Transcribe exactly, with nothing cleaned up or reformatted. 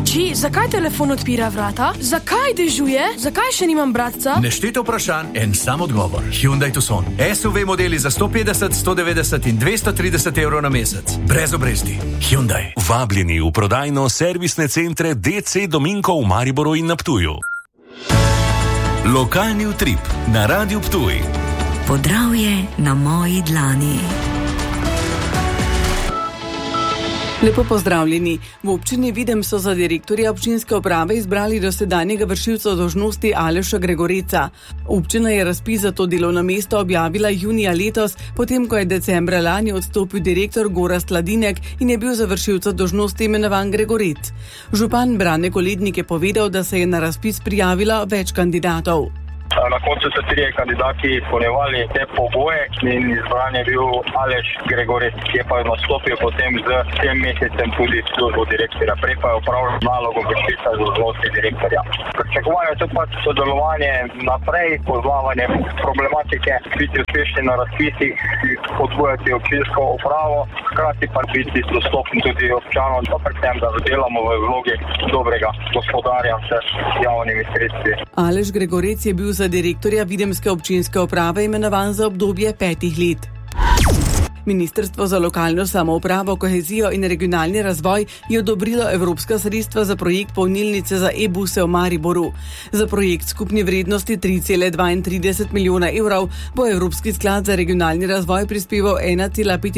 Oči, zakaj telefon odpira vrata? Zakaj dežuje? Zakaj še nimam bratca? Nešteto vprašanj, en sam odgovor. Hyundai Tucson. S U V modeli za sto petdeset, sto devetdeset in dvesto trideset evrov na mesec. Brez obresti. Hyundai. Vabljeni v prodajno servisne centre D C Dominko v Mariboru in na Ptuju. Lokalni utrip na Radiu Ptuj. Podravje na moji dlani. Lepo pozdravljeni. V občini Videm so za direktorja občinske uprave izbrali dosedanjega vršilca dolžnosti Aleša Gregoreca. Občina je razpis za to delovno mesto objavila junija letos, potem ko je decembra lani odstopil direktor Gorazd Ladinek in je bil za vršilca dolžnosti imenovan Gregorec. Župan Brane Kolednik je povedal, da se je na razpis prijavilo več kandidatov. Na koncu so trije kandidati izpolnjevali te pogoje in izbran je bil Aleš Gregorec, ki je pa nastopil potem z tem mesecem tudi službo direktorja. Prej pa je opravljal nalogo vršilca dolžnosti direktorja. Pričakovanje je tudi pač sodelovanje naprej, poznavanje problematike, biti uspešni na razpisih, podbujati občinsko upravo, hkrati pa biti dostopni tudi občanom, pa predvsem, da delamo v vlogi dobrega gospodarja s javnimi sredstvi. Aleš Gregorec je bil za direktorja Videmske občinske uprave imenovan za obdobje petih let. Ministrstvo za lokalno samoupravo, kohezijo in regionalni razvoj je odobrilo evropska sredstva za projekt polnilnice za e-buse v Mariboru. Za projekt skupni vrednosti tri cele dvaintrideset milijona evrov bo Evropski sklad za regionalni razvoj prispeval ena cela pet